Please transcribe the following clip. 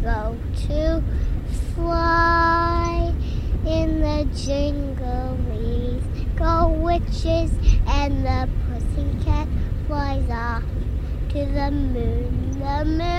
go to fly in the jinglies. Go witches, and the pussycat flies off to the moon. The moon